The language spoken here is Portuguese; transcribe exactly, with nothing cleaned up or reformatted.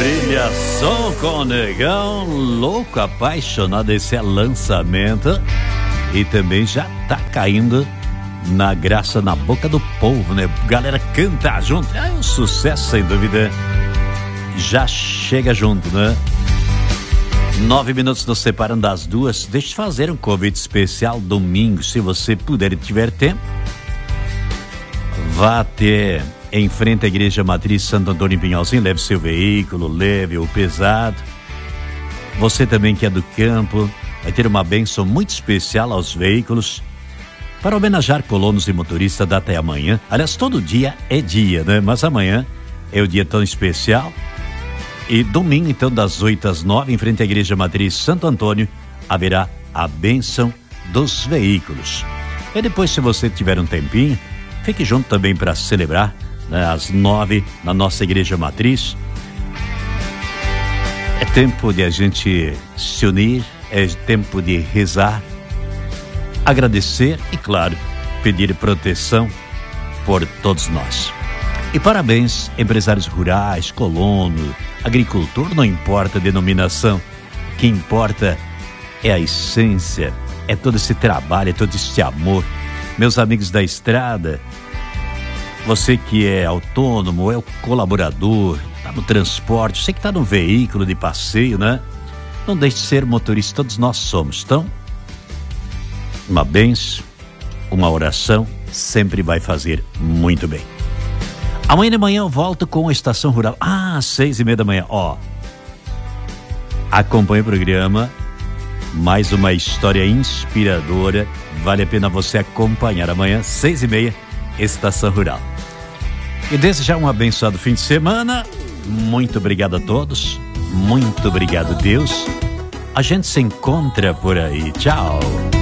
Brilhação com Negão, louco, apaixonado, esse é lançamento. E também já tá caindo na graça, na boca do povo, né? Galera canta junto, é um sucesso sem dúvida. Já chega junto, né? Nove minutos nos separam das duas. Deixa eu fazer um convite especial domingo, se você puder e tiver tempo. Vá até em frente à Igreja Matriz Santo Antônio em Pinhalzinho, leve seu veículo, leve o pesado. Você também que é do campo, vai ter uma bênção muito especial aos veículos para homenagear colonos e motoristas da até amanhã. Aliás, todo dia é dia, né? Mas amanhã é o dia tão especial. E domingo, então, das oito às nove, em frente à Igreja Matriz Santo Antônio, haverá a bênção dos veículos. E depois, se você tiver um tempinho, fique junto também para celebrar, né, às nove, na nossa Igreja Matriz. É tempo de a gente se unir, é tempo de rezar, agradecer e, claro, pedir proteção por todos nós. E parabéns, empresários rurais, colono, agricultor, não importa a denominação, o que importa é a essência, é todo esse trabalho, é todo esse amor. Meus amigos da estrada, você que é autônomo, é o colaborador, está no transporte, você que está no veículo de passeio, né? Não deixe de ser motorista, todos nós somos. Então, uma bênção, uma oração, sempre vai fazer muito bem. Amanhã de manhã eu volto com a Estação Rural. Ah, às seis e meia da manhã, ó. Acompanhe o programa. Mais uma história inspiradora. Vale a pena você acompanhar amanhã, seis e meia, Estação Rural. E desejar um abençoado fim de semana. Muito obrigado a todos. Muito obrigado, Deus. A gente se encontra por aí. Tchau.